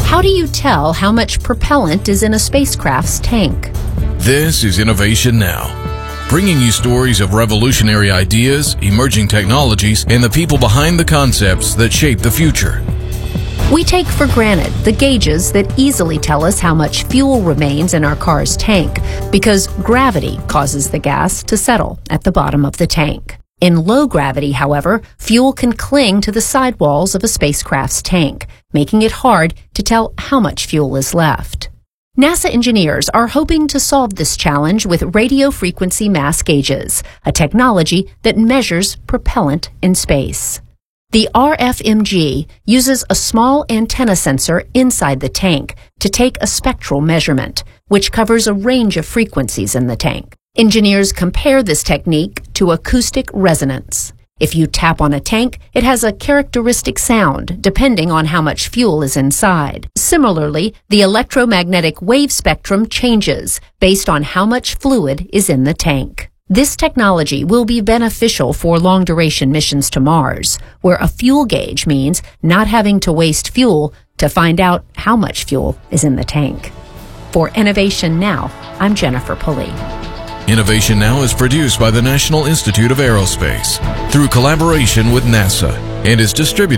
How do you tell how much propellant is in a spacecraft's tank? This is Innovation Now, bringing you stories of revolutionary ideas, emerging technologies, and the people behind the concepts that shape the future. We take for granted the gauges that easily tell us how much fuel remains in our car's tank because gravity causes the gas to settle at the bottom of the tank. In low gravity, however, fuel can cling to the sidewalls of a spacecraft's tank, making it hard to tell how much fuel is left. NASA engineers are hoping to solve this challenge with radio frequency mass gauges, a technology that measures propellant in space. The RFMG uses a small antenna sensor inside the tank to take a spectral measurement, which covers a range of frequencies in the tank. Engineers compare this technique to acoustic resonance. If you tap on a tank, it has a characteristic sound depending on how much fuel is inside. Similarly, the electromagnetic wave spectrum changes based on how much fluid is in the tank. This technology will be beneficial for long-duration missions to Mars, where a fuel gauge means not having to waste fuel to find out how much fuel is in the tank. For Innovation Now, I'm Jennifer Pulley. Innovation Now is produced by the National Institute of Aerospace through collaboration with NASA and is distributed